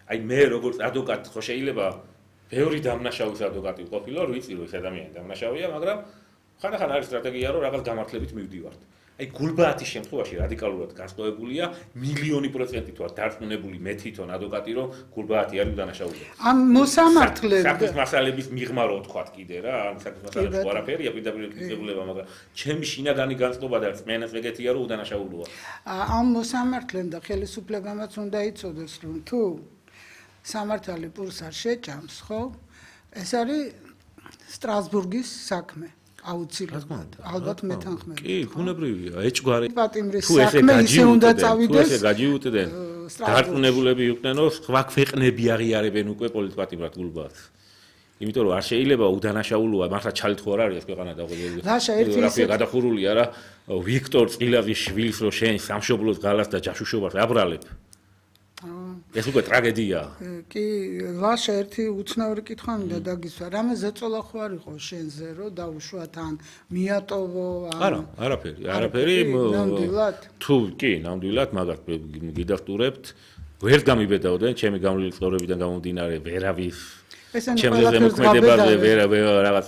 აი მე როგორც ადვოკატი ხო შეიძლება ბევრი დამნაშავის ადვოკატი ვყოფილო, რომ ვიცი რომ ეს ადამიანი დამნაშავია, მაგრამ ხანდახან არის სტრატეგია რომ რაღაც გამართლებით მივდივართ. აი გულბაათის შემთხვევაში რადიკალურად განსხვავებულია მილიონი პროცენტით ვარ დარწმუნებული მე თვითონ ადვოკატი რომ გულბაათი არის დანაშაული. ამ მოსამართლე საქმის მასალების მიღმა რო თქვათ კიდე რა, ამ საქმის მასალებს ვარაფერია პირდაპირ მიღებულება, მაგრამ ჩემი შინაგანი განწყობა და რწმენაც ეგეთია რომ უდანაშაულოა. ამ მოსამართლემ და ხელისუფლებამაც უნდა იცოდეს რომ თუ სამართალი პურს არ შეჭამს, ხო? ეს არის სტრასბურგის საქმე. აუცილებლად ალბათ მეთანხმებით. კი, ბუნებრივია, ეჭგვარი. პატიმრის საქმე ისე უნდა წავიდეს. ესე გაჯიუტდნენ. დარწმუნებულები იყვნენ, რომ სხვა ქვეყნები აღიარებენ უკვე პოლიტპატიმრად გულბაათს. იმიტომ რომ არ შეიძლება უდანაშაულოა, მართლა ჩალით ხო არ არის ეს ქვეყანა და რაფია გადახურულია რა, ვიქტორ წყილავის შვილს რო შენ სამშობლოს გალას და ჯაშუშობას აბრალებ. ეს უკვე ტრაგედიაა. კი, ლაშა ერთი უცნაური კითხვა მინდა დაგისვა. რამე ზეწოლა ხო არ იყო შენზე, რომ დაუშვათ ან მიატოვო ან არაფერი. თუ კი, ნამდვილად მაგათ გიდახტურებთ, ვერ გამიბედაოდნენ ჩემი გამრავლილი ცხოვრებიდან გამომდინარე ვერავის ჩემზე ზემოქმედებაზე, რაღაც